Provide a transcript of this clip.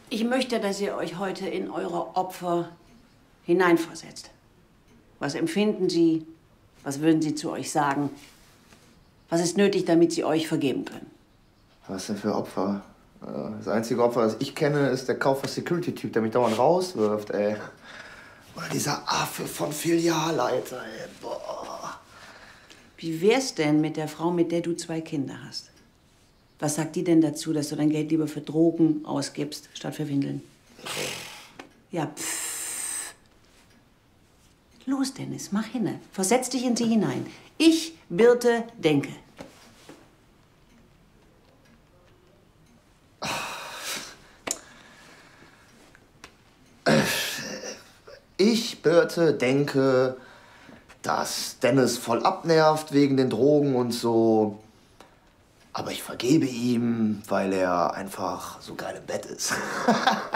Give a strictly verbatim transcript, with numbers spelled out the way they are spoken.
Ich möchte, dass ihr euch heute in eure Opfer hineinversetzt. Was empfinden sie? Was würden sie zu euch sagen? Was ist nötig, damit sie euch vergeben können? Was denn für Opfer? Das einzige Opfer, das ich kenne, ist der Kaufer-Security-Typ, der mich dauernd rauswirft, ey. Oder dieser Affe von Filialleiter, ey. Boah. Wie wär's denn mit der Frau, mit der du zwei Kinder hast? Was sagt die denn dazu, dass du dein Geld lieber für Drogen ausgibst, statt für Windeln? Ja, pfff. Los, Dennis, mach hinne. Versetz dich in sie hinein. Ich, Birte, denke. Ich, Birte, denke, dass Dennis voll abnervt wegen den Drogen und so. Aber ich vergebe ihm, weil er einfach so geil im Bett ist.